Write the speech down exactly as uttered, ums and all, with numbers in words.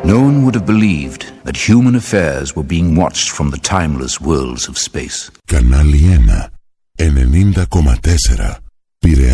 No one would have believed that human affairs were being watched from the timeless worlds of space. Κανάλι ένα, ενενήντα κόμμα τέσσερα, Πειραιά.